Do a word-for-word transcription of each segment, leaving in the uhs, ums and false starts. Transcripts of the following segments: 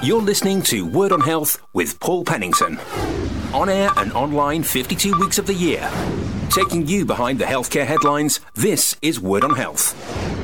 You're listening to Word on Health with Paul Pennington. On air and online fifty-two weeks of the year. Taking you behind the healthcare headlines, this is Word on Health.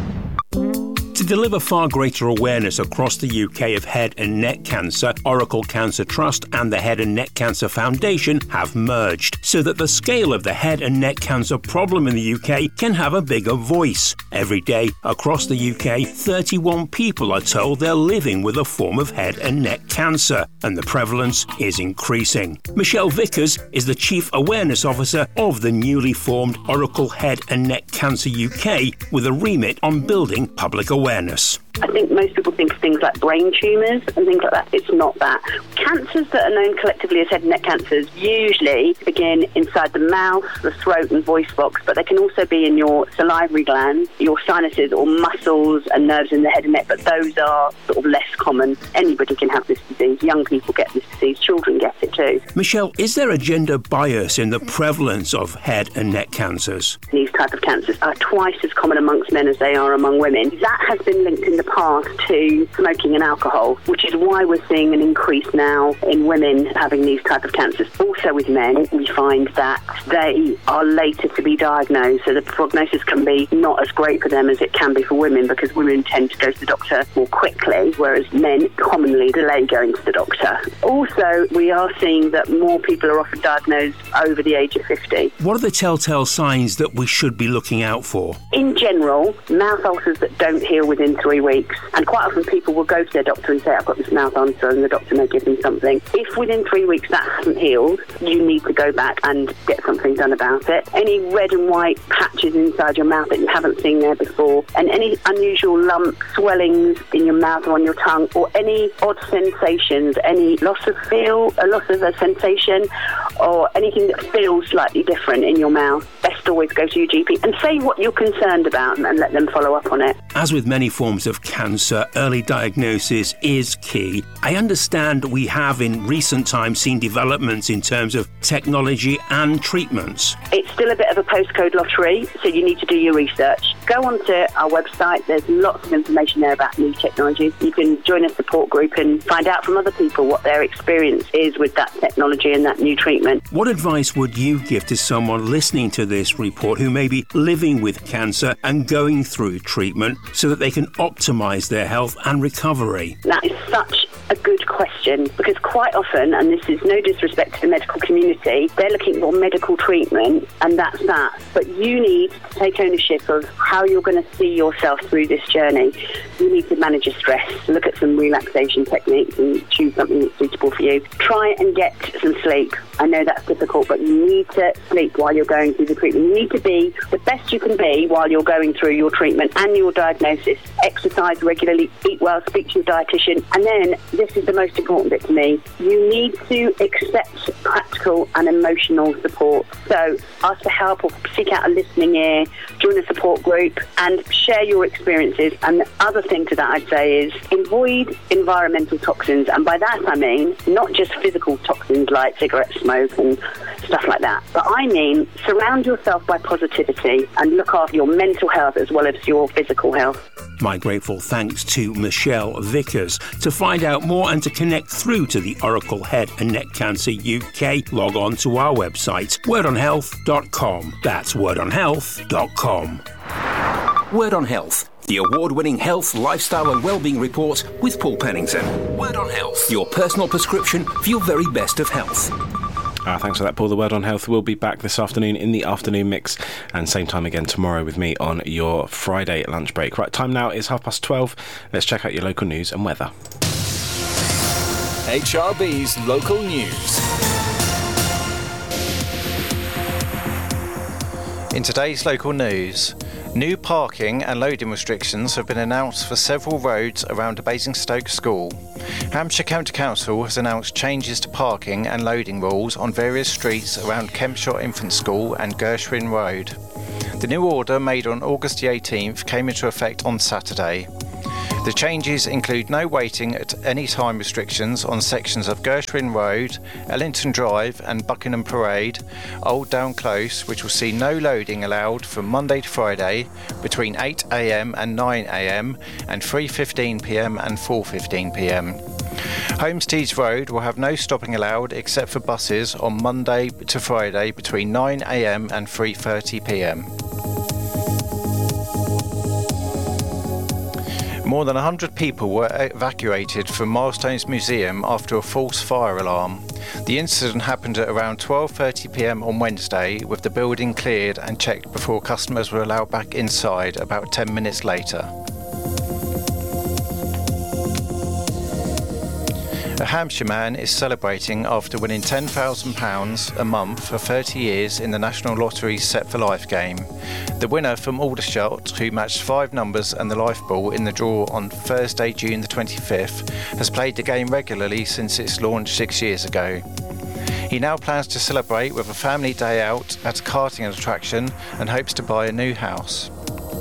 To deliver far greater awareness across the U K of head and neck cancer, Oracle Cancer Trust and the Head and Neck Cancer Foundation have merged so that the scale of the head and neck cancer problem in the U K can have a bigger voice. Every day across the U K, thirty-one people are told they're living with a form of head and neck cancer, and the prevalence is increasing. Michelle Vickers is the Chief Awareness Officer of the newly formed Oracle Head and Neck Cancer U K, with a remit on building public awareness. Awareness. I think most people think of things like brain tumours and things like that. It's not that. Cancers that are known collectively as head and neck cancers usually begin inside the mouth, the throat and voice box, but they can also be in your salivary glands, your sinuses or muscles and nerves in the head and neck, but those are sort of less common. Anybody can have this disease. Young people get this disease. Children get it too. Michelle, is there a gender bias in the prevalence of head and neck cancers? These type of cancers are twice as common amongst men as they are among women. That has been linked in the past to smoking and alcohol, which is why we're seeing an increase now in women having these type of cancers. Also with men, we find that they are later to be diagnosed, so the prognosis can be not as great for them as it can be for women, because women tend to go to the doctor more quickly, whereas men commonly delay going to the doctor. Also, we are seeing that more people are often diagnosed over the age of fifty. What are the telltale signs that we should be looking out for? In general, mouth ulcers that don't heal within three weeks. And quite often people will go to their doctor and say, I've got this mouth ulcer, and the doctor may give them something. If within three weeks that hasn't healed, you need to go back and get something done about it. Any red and white patches inside your mouth that you haven't seen there before, and any unusual lumps, swellings in your mouth or on your tongue, or any odd sensations, any loss of feel, a loss of a sensation, or anything that feels slightly different in your mouth, best always go to your G P and say what you're concerned about and let them follow up on it. As with many forms of cancer, early diagnosis is key. I understand we have in recent times seen developments in terms of technology and treatments. It's still a bit of a postcode lottery, so you need to do your research. Go onto our website, there's lots of information there about new technologies. You can join a support group and find out from other people what their experience is with that technology and that new treatment. What advice would you give to someone listening to this report who may be living with cancer and going through treatment so that they can optimise their health and recovery? That is such a good question, because quite often, and this is no disrespect to the medical community, they're looking for medical treatment and that's that. But you need to take ownership of how you're going to see yourself through this journey. You need to manage your stress, look at some relaxation techniques and choose something that's suitable for you. Try and get some sleep. I know that's difficult, but you need to sleep while you're going through the treatment. You need to be the best you can be while you're going through your treatment and your diagnosis. Exercise regularly, eat well, speak to your dietitian, and then, this is the most important bit to me, you need to accept practical and emotional support. So ask for help or seek out a listening ear, join a support group and share your experiences. And the other thing to that I'd say is avoid environmental toxins, and by that I mean not just physical toxins like cigarette smoke and stuff like that, but I mean surround yourself by positivity and look after your mental health as well as your physical health. My grateful thanks to Michelle Vickers. To find out more and to connect through to the Oracle Head and Neck Cancer U K, log on to our website, word on health dot com. That's word on health dot com. Word on Health, the award-winning health, lifestyle and wellbeing report with Paul Pennington. Word on Health, your personal prescription for your very best of health. Uh, thanks for that, Paul. The Word on Health will be back this afternoon in the afternoon mix, and same time again tomorrow with me on your Friday lunch break. Right, time now is half past twelve. Let's check out your local news and weather. H R B's local news. In today's local news, new parking and loading restrictions have been announced for several roads around Basingstoke School. Hampshire County Council has announced changes to parking and loading rules on various streets around Kempshire Infant School and Gershwin Road. The new order, made on August the eighteenth, came into effect on Saturday. The changes include no waiting at any time restrictions on sections of Gershwin Road, Ellington Drive and Buckingham Parade, Old Down Close, which will see no loading allowed from Monday to Friday between eight a m and nine a m and three fifteen p m and four fifteen p m. Homesteads Road will have no stopping allowed except for buses on Monday to Friday between nine a m and three thirty p m. More than one hundred people were evacuated from Milestones Museum after a false fire alarm. The incident happened at around twelve thirty p m on Wednesday, with the building cleared and checked before customers were allowed back inside about ten minutes later. A Hampshire man is celebrating after winning ten thousand pounds a month for thirty years in the National Lottery's Set for Life game. The winner from Aldershot, who matched five numbers and the life ball in the draw on Thursday, June the twenty-fifth, has played the game regularly since its launch six years ago. He now plans to celebrate with a family day out at a karting attraction and hopes to buy a new house.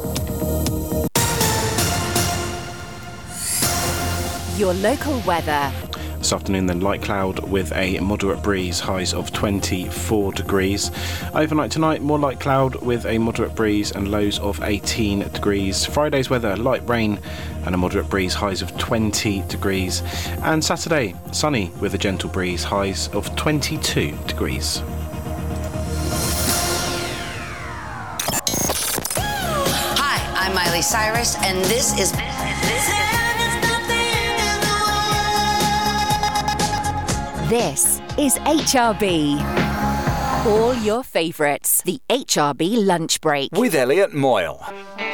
Your local weather. This afternoon then light cloud with a moderate breeze, highs of twenty-four degrees. Overnight tonight more light cloud with a moderate breeze and lows of eighteen degrees. Friday's weather light rain and a moderate breeze, highs of twenty degrees. And Saturday sunny with a gentle breeze, highs of twenty-two degrees. Hi, I'm Miley Cyrus and this is this is This is H R B. All your favourites. The H R B Lunch Break. With Elliot Moyle.